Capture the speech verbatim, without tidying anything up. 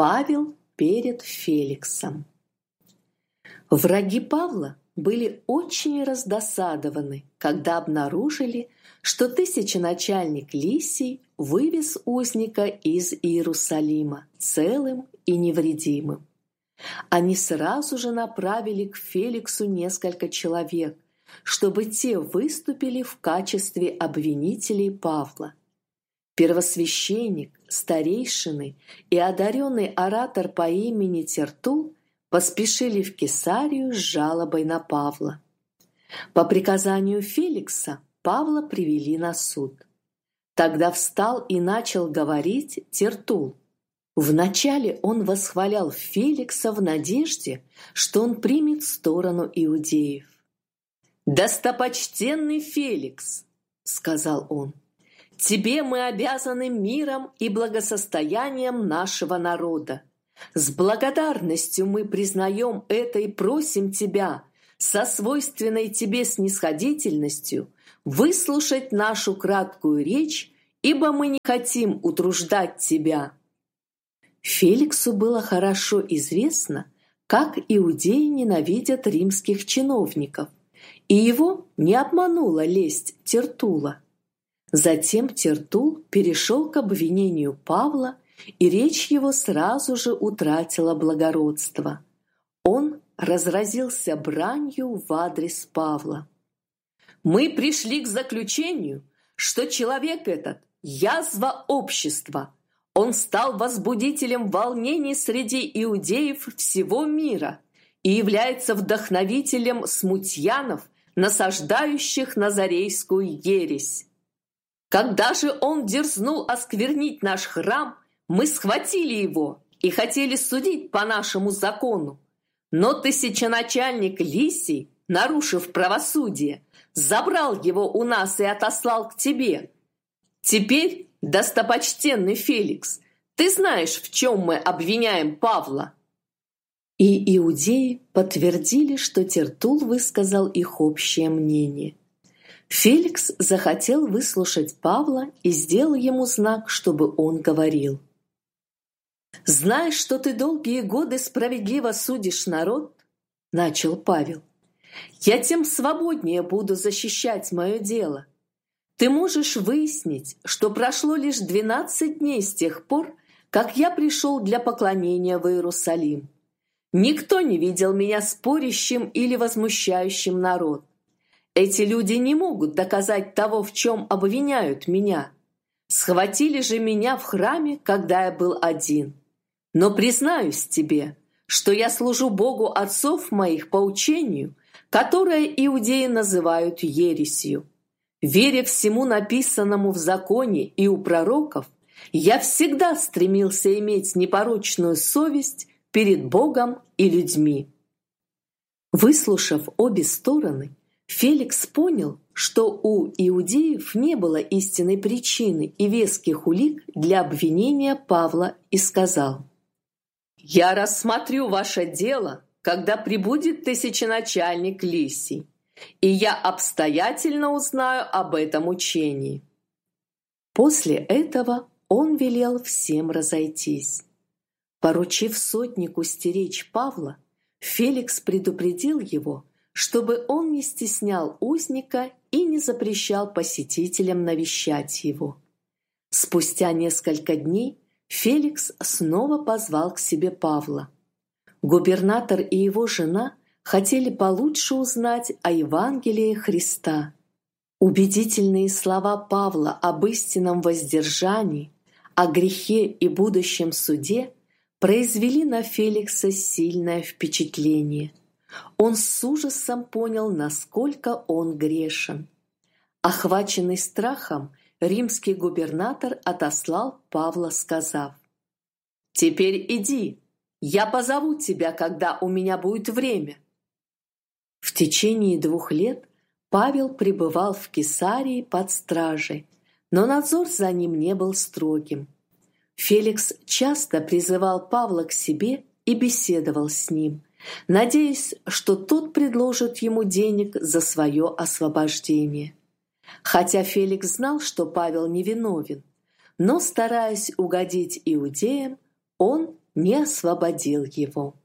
Павел перед Феликсом. Враги Павла были очень раздосадованы, когда обнаружили, что тысяченачальник Лисий вывез узника из Иерусалима целым и невредимым. Они сразу же направили к Феликсу несколько человек, чтобы те выступили в качестве обвинителей Павла. Первосвященник, старейшины и одаренный оратор по имени Тертул поспешили в Кесарию с жалобой на Павла. По приказанию Феликса Павла привели на суд. Тогда встал и начал говорить Тертул. Вначале он восхвалял Феликса в надежде, что он примет сторону иудеев. «Достопочтенный Феликс», — сказал он, — «тебе мы обязаны миром и благосостоянием нашего народа. С благодарностью мы признаем это и просим тебя со свойственной тебе снисходительностью выслушать нашу краткую речь, ибо мы не хотим утруждать тебя». Феликсу было хорошо известно, как иудеи ненавидят римских чиновников, и его не обманула лесть Тертула. Затем Тертул перешел к обвинению Павла, и речь его сразу же утратила благородство. Он разразился бранью в адрес Павла. «Мы пришли к заключению, что человек этот – язва общества. Он стал возбудителем волнений среди иудеев всего мира и является вдохновителем смутьянов, насаждающих назарейскую ересь. Когда же он дерзнул осквернить наш храм, мы схватили его и хотели судить по нашему закону. Но тысяченачальник Лисий, нарушив правосудие, забрал его у нас и отослал к тебе. Теперь, достопочтенный Феликс, ты знаешь, в чем мы обвиняем Павла». И иудеи подтвердили, что Тертул высказал их общее мнение. Феликс захотел выслушать Павла и сделал ему знак, чтобы он говорил. «Знаешь, что ты долгие годы справедливо судишь народ?» — начал Павел. «Я тем свободнее буду защищать мое дело. Ты можешь выяснить, что прошло лишь двенадцать дней с тех пор, как я пришел для поклонения в Иерусалим. Никто не видел меня спорящим или возмущающим народ. Эти люди не могут доказать того, в чем обвиняют меня. Схватили же меня в храме, когда я был один. Но признаюсь тебе, что я служу Богу отцов моих по учению, которое иудеи называют ересью. Веря всему написанному в законе и у пророков, я всегда стремился иметь непорочную совесть перед Богом и людьми». Выслушав обе стороны, Феликс понял, что у иудеев не было истинной причины и веских улик для обвинения Павла, и сказал: «Я рассмотрю ваше дело, когда прибудет тысяченачальник Лисий, и я обстоятельно узнаю об этом учении». После этого он велел всем разойтись. Поручив сотнику стеречь Павла, Феликс предупредил его, чтобы он не стеснял узника и не запрещал посетителям навещать его. Спустя несколько дней Феликс снова позвал к себе Павла. Губернатор и его жена хотели получше узнать о Евангелии Христа. Убедительные слова Павла об истинном воздержании, о грехе и будущем суде произвели на Феликса сильное впечатление. Он с ужасом понял, насколько он грешен. Охваченный страхом, римский губернатор отослал Павла, сказав: «Теперь иди, я позову тебя, когда у меня будет время». В течение двух лет Павел пребывал в Кесарии под стражей, но надзор за ним не был строгим. Феликс часто призывал Павла к себе и беседовал с ним, надеясь, что тот предложит ему денег за свое освобождение. Хотя Феликс знал, что Павел невиновен, но, стараясь угодить иудеям, он не освободил его.